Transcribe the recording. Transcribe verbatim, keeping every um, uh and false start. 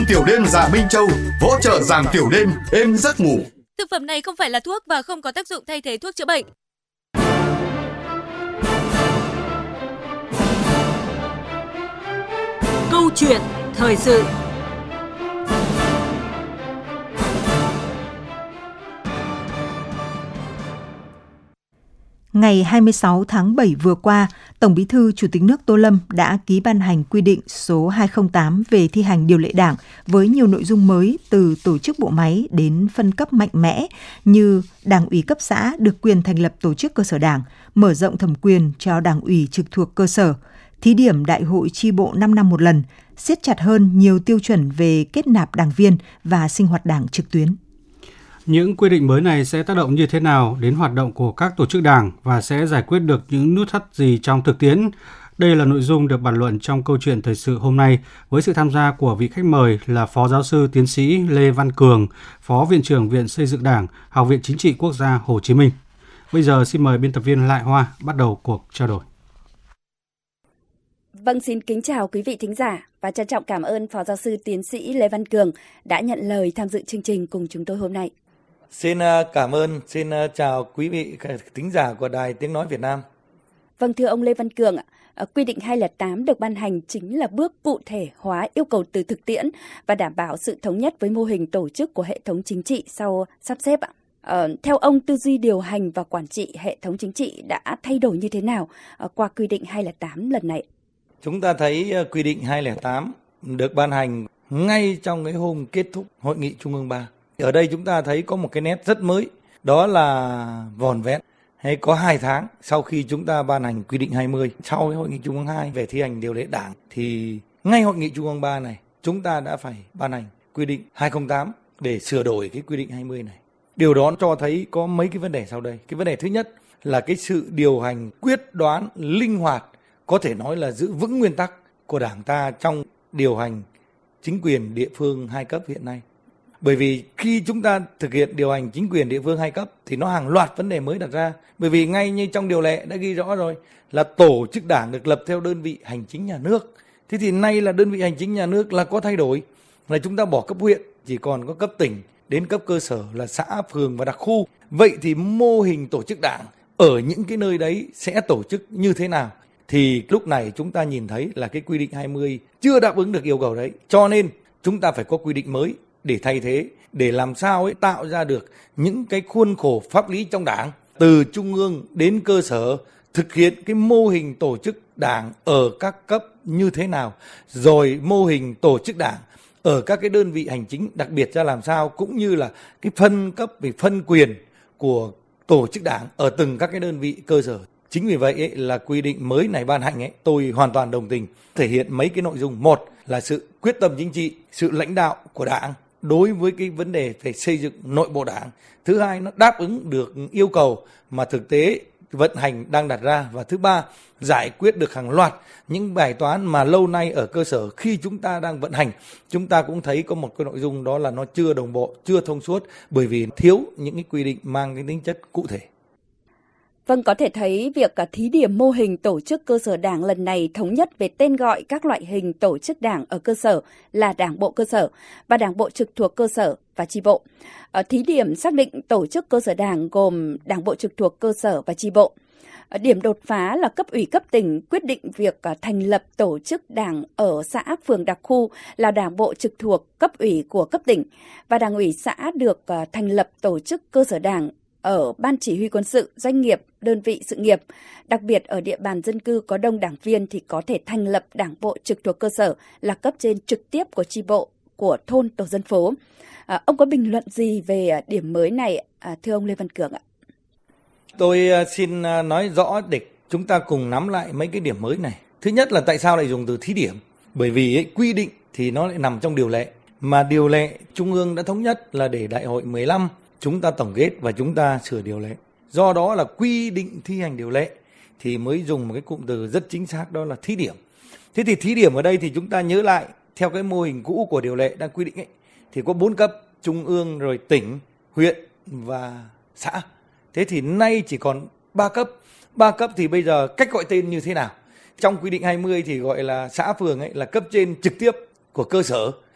Tiểu đêm dạ Minh Châu hỗ trợ giảm tiểu đêm, êm giấc ngủ. Thực phẩm này không phải là thuốc và không có tác dụng thay thế thuốc chữa bệnh. Câu chuyện thời sự. Ngày hai mươi sáu tháng bảy vừa qua, Tổng Bí thư Chủ tịch nước Tô Lâm đã ký ban hành quy định số hai không tám về thi hành điều lệ Đảng với nhiều nội dung mới từ tổ chức bộ máy đến phân cấp mạnh mẽ như Đảng ủy cấp xã được quyền thành lập tổ chức cơ sở Đảng, mở rộng thẩm quyền cho Đảng ủy trực thuộc cơ sở, thí điểm đại hội chi bộ năm năm một lần, siết chặt hơn nhiều tiêu chuẩn về kết nạp đảng viên và sinh hoạt Đảng trực tuyến. Những quy định mới này sẽ tác động như thế nào đến hoạt động của các tổ chức đảng và sẽ giải quyết được những nút thắt gì trong thực tiễn? Đây là nội dung được bàn luận trong câu chuyện thời sự hôm nay với sự tham gia của vị khách mời là Phó Giáo sư Tiến sĩ Lê Văn Cường, Phó Viện trưởng Viện Xây dựng Đảng, Học viện Chính trị Quốc gia Hồ Chí Minh. Bây giờ xin mời biên tập viên Lại Hoa bắt đầu cuộc trao đổi. Vâng, xin kính chào quý vị thính giả và trân trọng cảm ơn Phó Giáo sư Tiến sĩ Lê Văn Cường đã nhận lời tham dự chương trình cùng chúng tôi hôm nay. Xin cảm ơn, xin chào quý vị thính giả của Đài Tiếng Nói Việt Nam. Vâng, thưa ông Lê Văn Cường, quy định hai không tám được ban hành chính là bước cụ thể hóa yêu cầu từ thực tiễn và đảm bảo sự thống nhất với mô hình tổ chức của hệ thống chính trị sau sắp xếp ạ. Ờ, theo ông, tư duy điều hành và quản trị hệ thống chính trị đã thay đổi như thế nào qua quy định hai không tám lần này? Chúng ta thấy quy định hai không tám được ban hành ngay trong cái hôm kết thúc Hội nghị Trung ương ba. Ở đây chúng ta thấy có một cái nét rất mới, đó là vỏn vẹn hay có hai tháng sau khi chúng ta ban hành quy định hai mươi, sau cái Hội nghị Trung ương hai về thi hành điều lệ Đảng, thì ngay Hội nghị Trung ương ba này chúng ta đã phải ban hành quy định hai không tám để sửa đổi cái quy định hai mươi này. Điều đó cho thấy có mấy cái vấn đề sau đây. Cái vấn đề thứ nhất là cái sự điều hành quyết đoán, linh hoạt, có thể nói là giữ vững nguyên tắc của Đảng ta trong điều hành chính quyền địa phương hai cấp hiện nay. Bởi vì khi chúng ta thực hiện điều hành chính quyền địa phương hai cấp thì nó hàng loạt vấn đề mới đặt ra. Bởi vì ngay như trong điều lệ đã ghi rõ rồi là tổ chức Đảng được lập theo đơn vị hành chính nhà nước. Thế thì nay là đơn vị hành chính nhà nước là có thay đổi, là chúng ta bỏ cấp huyện, chỉ còn có cấp tỉnh đến cấp cơ sở là xã, phường và đặc khu. Vậy thì mô hình tổ chức Đảng ở những cái nơi đấy sẽ tổ chức như thế nào? Thì lúc này chúng ta nhìn thấy là cái quy định hai mươi chưa đáp ứng được yêu cầu đấy. Cho nên chúng ta phải có quy định mới để thay thế, để làm sao ấy tạo ra được những cái khuôn khổ pháp lý trong Đảng từ trung ương đến cơ sở, thực hiện cái mô hình tổ chức Đảng ở các cấp như thế nào, rồi mô hình tổ chức Đảng ở các cái đơn vị hành chính đặc biệt ra làm sao, cũng như là cái phân cấp về phân quyền của tổ chức Đảng ở từng các cái đơn vị cơ sở. Chính vì vậy ấy, là quy định mới này ban hành ấy, tôi hoàn toàn đồng tình, thể hiện mấy cái nội dung. Một là sự quyết tâm chính trị, sự lãnh đạo của Đảng đối với cái vấn đề về xây dựng nội bộ Đảng. Thứ hai, nó đáp ứng được yêu cầu mà thực tế vận hành đang đặt ra. Và thứ ba, giải quyết được hàng loạt những bài toán mà lâu nay ở cơ sở khi chúng ta đang vận hành, chúng ta cũng thấy có một cái nội dung đó là nó chưa đồng bộ, chưa thông suốt, bởi vì thiếu những cái quy định mang cái tính chất cụ thể. Vâng, có thể thấy việc thí điểm mô hình tổ chức cơ sở Đảng lần này thống nhất về tên gọi các loại hình tổ chức Đảng ở cơ sở là Đảng bộ cơ sở và Đảng bộ trực thuộc cơ sở và chi bộ. Thí điểm xác định tổ chức cơ sở Đảng gồm Đảng bộ trực thuộc cơ sở và chi bộ. Điểm đột phá là cấp ủy cấp tỉnh quyết định việc thành lập tổ chức Đảng ở xã, phường, đặc khu là Đảng bộ trực thuộc cấp ủy của cấp tỉnh và Đảng ủy xã được thành lập tổ chức cơ sở Đảng ở ban chỉ huy quân sự, doanh nghiệp, đơn vị sự nghiệp. Đặc biệt ở địa bàn dân cư có đông đảng viên thì có thể thành lập Đảng bộ trực thuộc cơ sở là cấp trên trực tiếp của chi bộ, của thôn, tổ dân phố. À, ông có bình luận gì về điểm mới này, à, thưa ông Lê Văn Cường ạ? Tôi xin nói rõ để chúng ta cùng nắm lại mấy cái điểm mới này. Thứ nhất là tại sao lại dùng từ thí điểm? Bởi vì ấy, quy định thì nó lại nằm trong điều lệ. Mà điều lệ Trung ương đã thống nhất là để đại hội mười lăm chúng ta tổng kết và chúng ta sửa điều lệ. Do đó là quy định thi hành điều lệ thì mới dùng một cái cụm từ rất chính xác, đó là thí điểm. Thế thì thí điểm ở đây thì chúng ta nhớ lại theo cái mô hình cũ của điều lệ đang quy định ấy, thì có bốn cấp: trung ương, rồi tỉnh, huyện và xã. Thế thì nay chỉ còn ba cấp. Ba cấp thì bây giờ cách gọi tên như thế nào? Trong quy định hai mươi thì gọi là xã phường ấy là cấp trên trực tiếp của cơ sở,